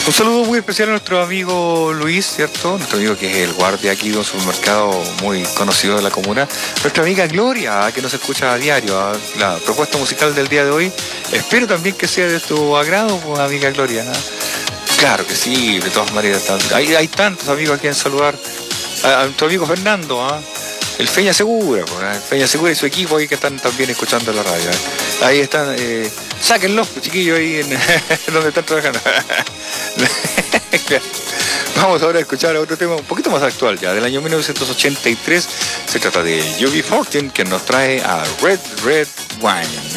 Un saludo muy especial a nuestro amigo Luis, ¿cierto? Nuestro amigo que es el guardia aquí de un supermercado muy conocido de la comuna. Nuestra amiga Gloria, que nos escucha a diario. La propuesta musical del día de hoy, espero también que sea de tu agrado, pues, amiga Gloria. Claro que sí, de todas maneras. Hay tantos amigos a quien saludar. A nuestro amigo Fernando, el Feña Segura, pues, el Feña Segura y su equipo ahí que están también escuchando la radio. Ahí están, sáquenlos, pues, chiquillos, ahí en donde están trabajando. Vamos ahora a escuchar otro tema un poquito más actual ya, del año 1983. Se trata de UB40, que nos trae a Red Red Wine.